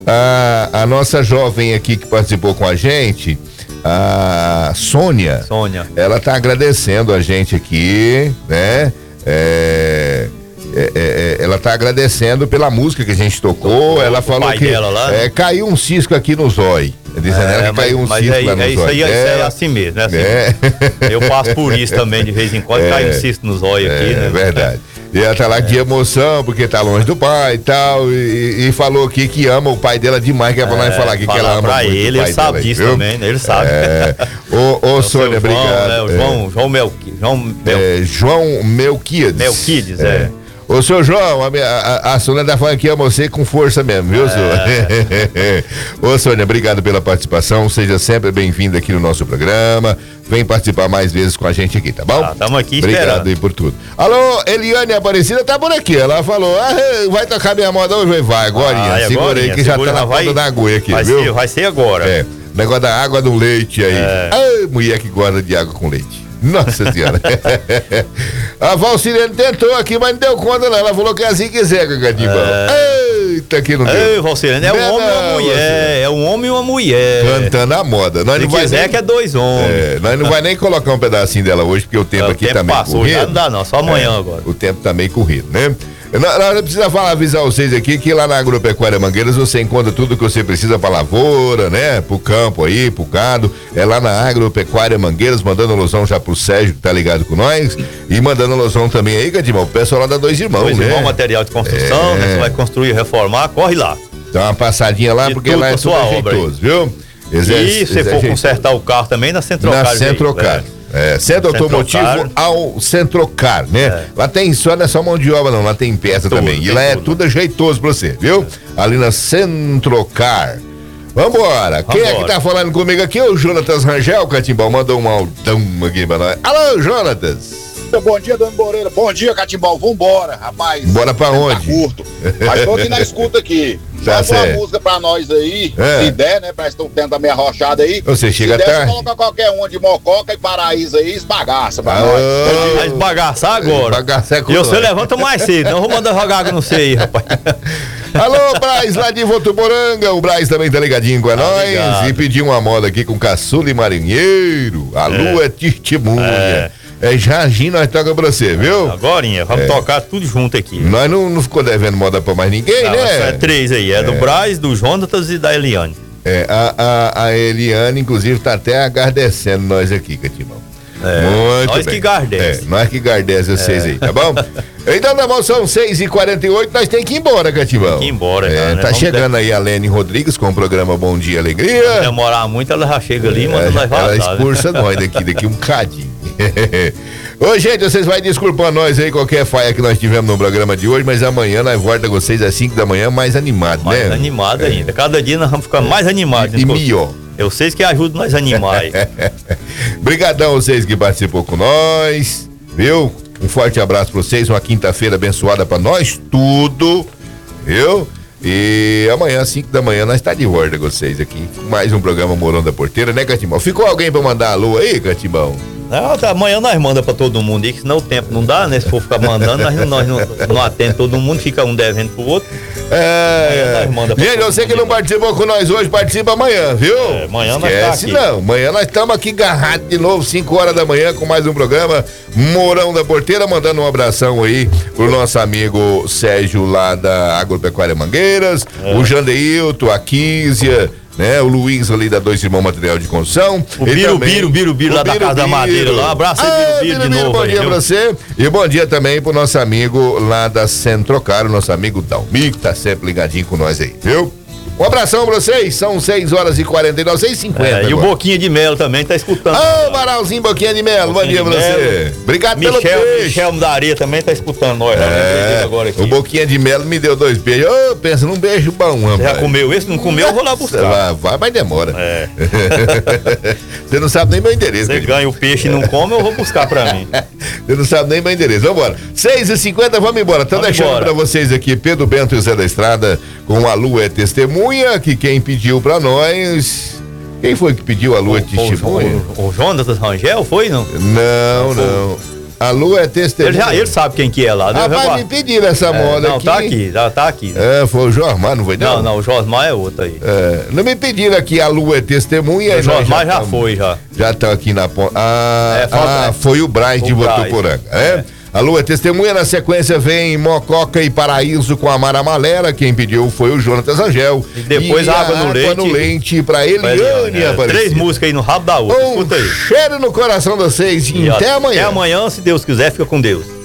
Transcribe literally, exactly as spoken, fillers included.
A, a nossa jovem aqui que participou com a gente, a Sônia. Sônia. Ela tá agradecendo a gente aqui, né? É, é, é, ela tá agradecendo pela música que a gente tocou. tocou ela falou que lá, é, caiu um cisco aqui no zóio. Dizendo é, ela que mas, caiu um mas cisco é, lá no é isso zóio. aí, É, isso é assim mesmo, né? Assim, é. Eu passo por isso também de vez em quando, é, cai um cisto no zóio aqui, é, né? É verdade. E ela tá lá é. de emoção, porque tá longe do pai e tal, e, e falou aqui que ama o pai dela demais, que é pra nós falar aqui que ela ama pra muito ele, o pai ele sabe dela, disso viu? também, né? Ele sabe. É. Ô, ô Sônia, João, obrigado. Né? O João, é. João Melqui, João Mel... é, João Melquides. Melquides, é. é. Ô, seu João, a, a, a Sônia tá falando que ama você com força mesmo, viu, é. Ô, Sônia, obrigado pela participação, seja sempre bem-vinda aqui no nosso programa, vem participar mais vezes com a gente aqui, tá bom? Ah, tamo aqui obrigado esperando. aí por tudo. Alô, Eliane Aparecida tá por aqui, ela falou, ah, vai tocar minha moda hoje? Vai, agorinha, ah, segura aí que já tá na ponta da agulha aqui, vai viu? Ser, vai ser agora. É, negócio da água do leite aí. É. Ai, mulher que gosta de água com leite. Nossa senhora. A Valcirene tentou aqui, mas não deu conta não. Ela falou que é assim que zeca, Gadibão. É. Eita, que não deu. Ei, Valcirene, é um homem e uma mulher. Valcirene. É um homem e uma mulher. Cantando a moda. Nós Se não vai quiser nem... que é dois homens. É, nós não vai nem colocar um pedacinho dela hoje, porque o tempo é, aqui o tempo tá meio passou, corrido. Já não dá não, só amanhã é, agora. O tempo tá meio corrido, né? Nós precisamos falar, avisar vocês aqui que lá na Agropecuária Mangueiras você encontra tudo que você precisa pra lavoura, né? Pro campo aí, pro gado. É lá na Agropecuária Mangueiras, mandando alusão já pro Sérgio que tá ligado com nós. E mandando alusão também aí, Gadimão, o pessoal lá da Dois Irmãos, Dois né? Irmãos, material de construção, é. né? Você vai construir, reformar, corre lá. Dá uma passadinha lá, e porque lá é tudo jeitoso, viu? E se for consertar o carro também, na Centrocar. Na Centrocar. É, centro automotivo ao Centrocar, né? É. Lá tem só, não é só mão de obra não, lá tem peça tudo, também. E lá é tudo, tudo ajeitoso pra você, viu? É. Ali na Centrocar. Vambora. Quem é que tá falando comigo aqui? O Jonatas Rangel, Catimbau, mandou um aldão aqui pra nós. Alô, Jonatas. Bom dia, Dona Moreira. Bom dia, Catimbau. Vambora, rapaz. Bora pra onde? Tá curto. Mas tô aqui na escuta aqui. Tá Faz uma música pra nós aí, é. Se der, né? Parece que estão tendo a meia arrochada aí. Você chega se der, tarde. Você coloca qualquer um de Mococa e Paraíso aí, esbagaça pra ah, nós. Vai esbagaçar agora. Esbagaçar com e você levanta mais cedo, não vou mandar jogar água no sei, rapaz. Alô, Braz, lá de Votuporanga. O Braz também tá ligadinho com a nós. Obrigado. E pediu uma moda aqui com caçula e marinheiro. A lua é testemunha. É. É Jardim, nós toca pra você, viu? Agorinha, vamos é. tocar tudo junto aqui. Nós não, não ficou devendo moda pra mais ninguém, não, né? É três aí, é, é do Braz, do Jonatas e da Eliane. É, a, a, a Eliane, inclusive, tá até agradecendo nós aqui, Catimão. É, muito nós bem. que gardece. É, nós que gardece vocês é. aí, tá bom? Então, na mão são seis e quarenta e oito, nós temos que ir embora, Catimão. Tem que ir embora, é, cara, né? Tá Vamos chegando de... aí a Lene Rodrigues com o programa Bom Dia Alegria. Se demorar muito, ela já chega ali e manda é, nós vazar. Ela expulsa nós daqui, daqui um cadinho. Ô, gente, vocês vão desculpar nós aí, qualquer falha que nós tivemos no programa de hoje, mas amanhã nós volta com vocês às cinco da manhã, mais animado, mais né? Mais animado é. ainda. Cada dia nós vamos ficar mais animados. E, e melhor. Eu sei que ajudam nós a animar. Obrigadão vocês que participou com nós, viu? Um forte abraço pra vocês, uma quinta-feira abençoada pra nós, tudo, viu? E amanhã, às cinco da manhã, nós tá de volta com vocês aqui. Mais um programa Morão da Porteira, né, Catimbão? Ficou alguém pra mandar alô aí, Catimbão? Não, tá, amanhã nós manda pra todo mundo aí, que senão o tempo não dá, né? Se for ficar mandando, nós, nós não, não atende todo mundo, fica um devendo pro outro. É, é. Gente, você que não participou com nós hoje, participa amanhã, viu? É, amanhã nós Esquece, tá aqui. Não, amanhã nós estamos aqui agarrados de novo, cinco horas da manhã, com mais um programa Morão da Porteira, mandando um abração aí pro nosso amigo Sérgio lá da Agropecuária Mangueiras, é. o Jandeilton, a Kísia, né? O Luiz ali da Dois Irmãos Material de Construção. O Biro, também, Biro, Biro, Biro lá Biro, da Casa Biro. da Madeira lá. Um abraço aí, ah, Biro, Biro, de novo. Bom aí, dia viu? pra você. E bom dia também pro nosso amigo lá da Centrocar, o nosso amigo Dalmi, que tá sempre ligadinho com nós aí, viu? Um abração pra vocês, são seis horas e quarenta e nove, seis e cinquenta. É, e o Boquinha de Melo também tá escutando. Ô, oh, Maralzinho Boquinha de Melo, bom dia pra você. Obrigado Michel, pelo peixe. Michel da Areia também tá escutando nós. É, agora aqui. O Boquinha de Melo me deu dois beijos. Ô, oh, pensa num beijo bom, rapaz. Você já comeu esse? Não comeu, eu vou lá buscar. Vai, vai, mas demora. É. Você não sabe nem meu endereço. Você ganha o peixe e não come, eu vou buscar pra mim. Você não sabe nem meu endereço. Vambora. seis e cinquenta, vamos embora. Tô deixando embora. Pra vocês aqui Pedro Bento e Zé da Estrada com a Lua é Testemunha, que quem pediu pra nós... Quem foi que pediu a Lua é Testemunha? O, o, o Jonatas Rangel foi, não? Não, não. A Lua é testemunha. Ele, já, ele sabe quem que é lá. Ah, vai me pedir essa é, moda não, aqui. Não, tá aqui, já tá aqui. Né? É, foi o Josmar, não foi não? Não, não, o Josmar é outro aí. É, não me pediram aqui, a Lua é testemunha. O Josmar já, já foi, já. Já estão aqui na ponta. Ah, é, falta, ah, foi o Braz de Votuporanga, é? é? A Lua é testemunha, na sequência vem Mococa e Paraíso com a Mara Malera, quem pediu foi o Jonatas Angel. E depois e a Água no água Leite. no leite pra Eliane é, Três músicas aí no rabo da outra, um escuta aí. Cheiro no coração de vocês e, e até amanhã. Até amanhã, se Deus quiser, fica com Deus.